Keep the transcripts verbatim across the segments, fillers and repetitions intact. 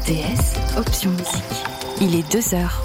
R T S, option musique. Il est deux heures.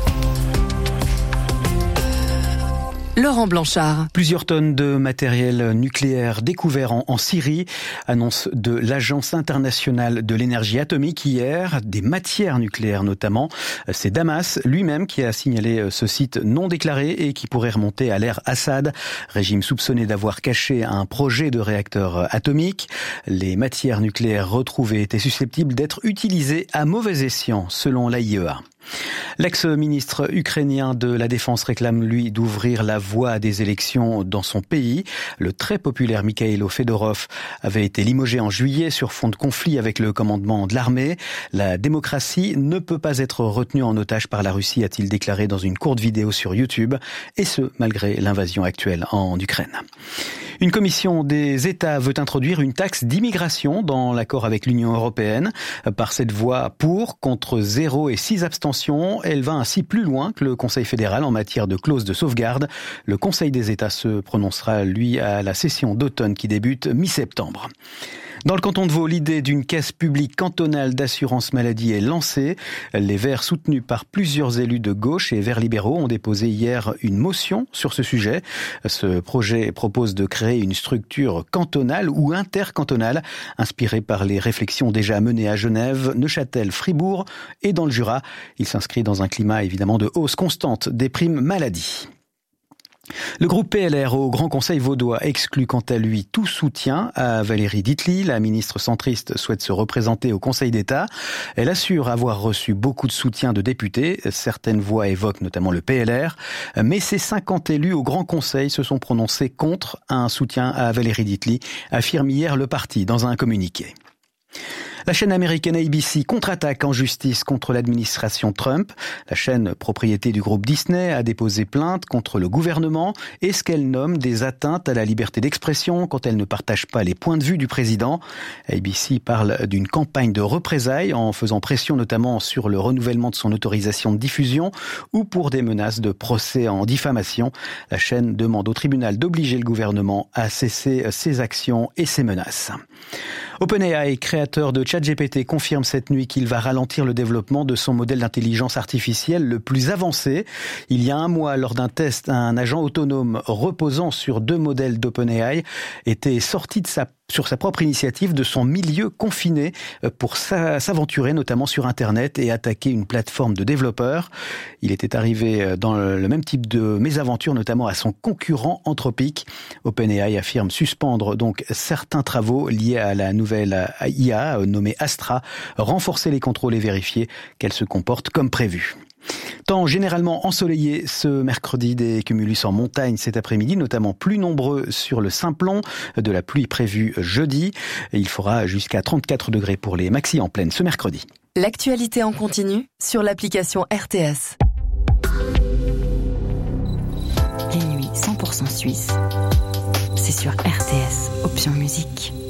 Laurent Blanchard. Plusieurs tonnes de matériel nucléaire découvert en, en Syrie, annonce de l'Agence internationale de l'énergie atomique hier, des matières nucléaires notamment. C'est Damas lui-même qui a signalé ce site non déclaré et qui pourrait remonter à l'ère Assad, régime soupçonné d'avoir caché un projet de réacteur atomique. Les matières nucléaires retrouvées étaient susceptibles d'être utilisées à mauvais escient, selon l'A I E A. L'ex-ministre ukrainien de la Défense réclame, lui, d'ouvrir la voie à des élections dans son pays. Le très populaire Mikhailo Fedorov avait été limogé en juillet sur fond de conflit avec le commandement de l'armée. La démocratie ne peut pas être retenue en otage par la Russie, a-t-il déclaré dans une courte vidéo sur YouTube, et ce, malgré l'invasion actuelle en Ukraine. Une commission des États veut introduire une taxe d'immigration dans l'accord avec l'Union européenne. Par cette voie pour, contre zéro et six abstentions, elle va ainsi plus loin que le Conseil fédéral en matière de clause de sauvegarde. Le Conseil des États se prononcera, lui, à la session d'automne qui débute mi-septembre. Dans le canton de Vaud, l'idée d'une caisse publique cantonale d'assurance maladie est lancée. Les Verts, soutenus par plusieurs élus de gauche et Verts libéraux, ont déposé hier une motion sur ce sujet. Ce projet propose de créer une structure cantonale ou intercantonale, inspirée par les réflexions déjà menées à Genève, Neuchâtel, Fribourg et dans le Jura. Il s'inscrit dans un climat évidemment de hausse constante des primes maladie. Le groupe P L R au Grand Conseil vaudois exclut quant à lui tout soutien à Valérie Dietly. La ministre centriste souhaite se représenter au Conseil d'État. Elle assure avoir reçu beaucoup de soutien de députés. Certaines voix évoquent notamment le P L R. Mais ces cinquante élus au Grand Conseil se sont prononcés contre un soutien à Valérie Dietly, affirme hier le parti dans un communiqué. La chaîne américaine A B C contre-attaque en justice contre l'administration Trump. La chaîne, propriété du groupe Disney, a déposé plainte contre le gouvernement et ce qu'elle nomme des atteintes à la liberté d'expression quand elle ne partage pas les points de vue du président. A B C parle d'une campagne de représailles en faisant pression notamment sur le renouvellement de son autorisation de diffusion ou pour des menaces de procès en diffamation. La chaîne demande au tribunal d'obliger le gouvernement à cesser ses actions et ses menaces. OpenAI, créateur de ChatGPT, confirme cette nuit qu'il va ralentir le développement de son modèle d'intelligence artificielle le plus avancé. Il y a un mois, lors d'un test, un agent autonome reposant sur deux modèles d'OpenAI était sorti de sa sur sa propre initiative de son milieu confiné pour s'aventurer notamment sur Internet et attaquer une plateforme de développeurs. Il était arrivé dans le même type de mésaventure, notamment à son concurrent Anthropic. OpenAI affirme suspendre donc certains travaux liés à la nouvelle I A nommée Astra, renforcer les contrôles et vérifier qu'elle se comporte comme prévu. Temps généralement ensoleillé ce mercredi, des cumulus en montagne cet après-midi, notamment plus nombreux sur le Simplon, de la pluie prévue jeudi. Il fera jusqu'à trente-quatre degrés pour les maxis en plaine ce mercredi. L'actualité en continu sur l'application R T S. Les nuits cent pour cent suisses, c'est sur R T S, option musique.